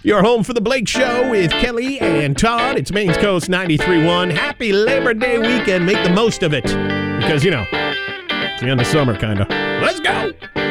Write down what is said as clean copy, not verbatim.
Your home for the Blake Show with Kelly and Todd. It's Maine's Coast 93.1. Happy Labor Day weekend. Make the most of it. Because, it's the end of summer, kind of. Let's go.